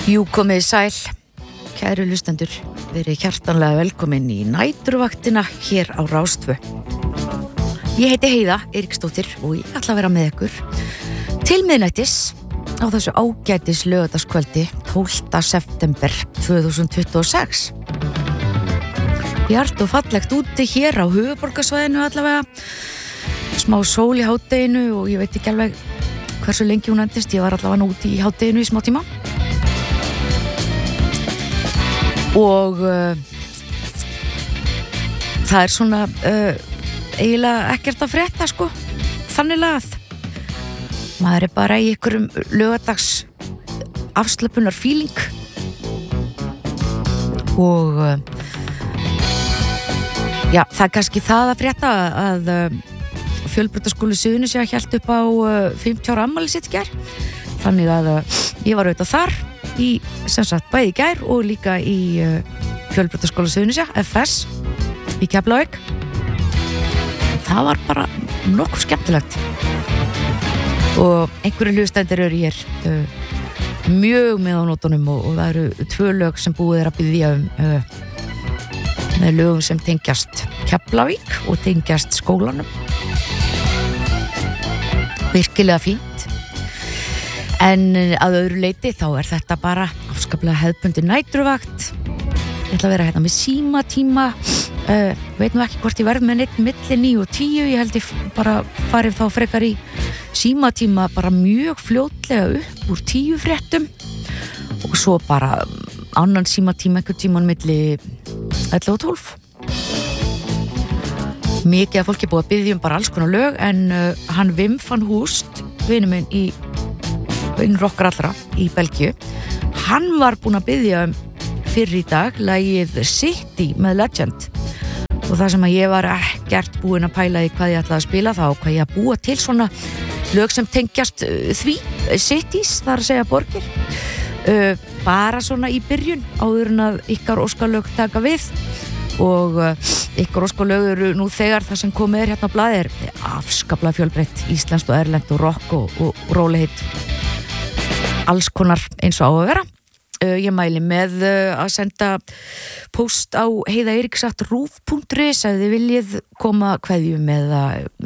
Jú, komið sæl, kæru hlustendur, verið hjartanlega velkomin í næturvaktina hér á Rás 2. Ég heiti Heiða Eiríksdóttir og ég ætla að vera með ykkur til miðnættis á þessu ágætis laugardagskvöldi 12. september 2026. Bjart og fallegt úti hér á höfuðborgarsvæðinu allavega, smá sól í hádeginu og ég veit ekki alveg hversu lengi hún endist, ég var allavega úti í hádeginu í smá tíma. Og það svona eiginlega ekkert að frétta sko, þannig að maður bara í einhverjum laugardags afslöpunar feeling og já, það kannski það að frétta að Fjölbrautaskóli Suðurnesja hélt upp á 50 ára afmæli sitt í gær, þannig að ég var auðvitað þar í, sem sagt, bæði í gær og líka í Fjölbrautaskóla Suðurnesja, FS, í Keflavík. Það var bara nokkuð skemmtilegt og einhverju hlustendur eru hér mjög með á nótunum og það eru 2 lög sem búið að biðja með lögum sem tengjast Keflavík og tengjast skólanum. Virkilega fínt. En að öðru leyti þá þetta bara afskaplega hefðbundin næturvakt. Ég ætla að vera hérna með símatíma, veit nú ekki hvort ég verð með neitt milli 9 og 10, ég held ég bara farið þá frekar í símatíma bara mjög fljótlega upp úr 10 fréttum og svo bara annan símatíma einhvern tíman milli 11 og 12. Mikið af fólki búið að biðja bara alls konar lög en hann Wim van Hoost, vinur minn í vinnur okkar allra í Belgíu, hann var búinn að biðja fyrr í dag lagið City með Legend og það sem að ég var ekkert búinn að pæla í hvað ég ætlaði að spila þá hvað ég að búa til svona lög sem tengjast því, cities, þar að segja borgir, bara svona í byrjun áður en að ykkar óskalög taka við og ykkar óskalög eru nú þegar það sem komið hérna á blaði afskaplega fjölbreytt, íslenskt og erlent og rock og rólegheit, alls konar eins og á að vera. Ég mæli með að senda post á heiðaeiríks@ruf.is ef þið viljið koma kveðju með